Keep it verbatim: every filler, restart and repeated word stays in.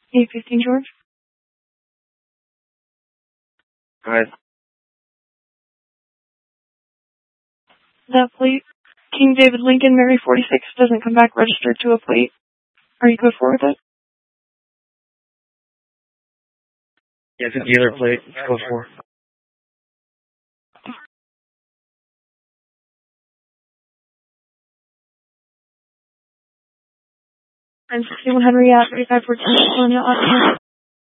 eight fifteen George. Go ahead. That plate, King David Lincoln, Mary forty-six, doesn't come back registered to a plate. Are you good for with it? Yeah, it's a dealer plate. Let's go for. I'm sixty-one Henry at thirty-five fourteen.